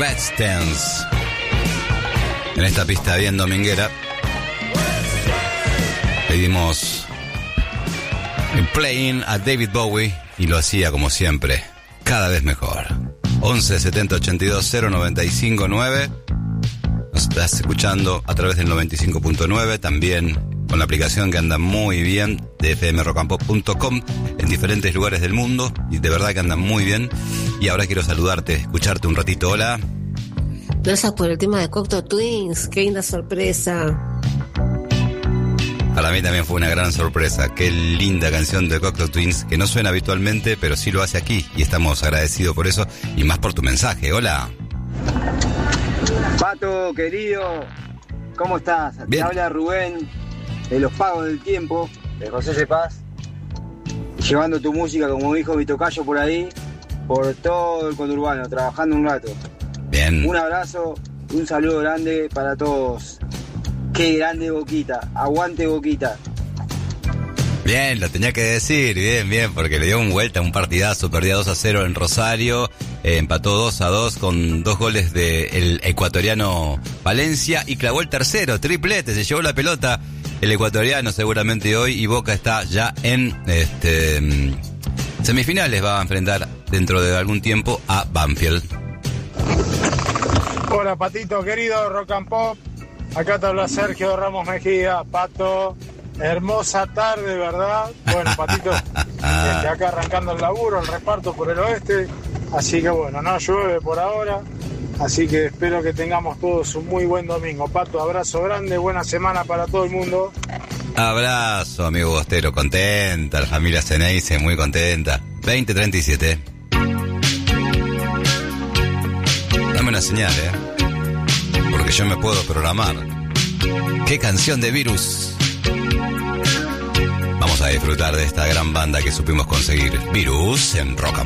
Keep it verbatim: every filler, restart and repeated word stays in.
Let's Dance. En esta pista bien dominguera pedimos Playing a David Bowie y lo hacía como siempre, cada vez mejor. once setenta ochenta y dos cero noventa y cinco nueve. Nos estás escuchando a través del noventa y cinco punto nueve, también con la aplicación que anda muy bien de f m rock and pop punto com en diferentes lugares del mundo, y de verdad que andan muy bien. Y ahora quiero saludarte, escucharte un ratito. Hola. Gracias por el tema de Cocteau Twins, qué linda sorpresa. Para mí también fue una gran sorpresa. Qué linda canción de Cocteau Twins, que no suena habitualmente, pero sí lo hace aquí, y estamos agradecidos por eso, y más por tu mensaje. Hola. Pato, querido, ¿cómo estás? Bien. Te habla Rubén, de Los Pagos del Tiempo, de José C. Paz, llevando tu música, como dijo mi tocayo por ahí, por todo el conurbano, trabajando un rato. Bien. Un abrazo, un saludo grande para todos. Qué grande Boquita, aguante Boquita. Bien, lo tenía que decir, bien, bien, porque le dio un vuelta, un partidazo, perdía dos a cero en Rosario, eh, empató dos a dos con dos goles del ecuatoriano Valencia y clavó el tercero, triplete, se llevó la pelota el ecuatoriano seguramente hoy, y Boca está ya en este semifinales, va a enfrentar dentro de algún tiempo a Banfield. Hola Patito, querido Rock and Pop, acá te habla Sergio Ramos Mejía. Pato, hermosa tarde, ¿verdad? Bueno, Patito, desde acá arrancando el laburo, el reparto por el oeste, así que bueno, no llueve por ahora, así que espero que tengamos todos un muy buen domingo. Pato, abrazo grande, buena semana para todo el mundo. Abrazo, amigo Bostero, contenta, la familia Ceneice muy contenta. veinte treinta y siete. Dame una señal, eh, porque yo me puedo programar. ¿Qué canción de Virus? Vamos a disfrutar de esta gran banda que supimos conseguir. Virus en Rock and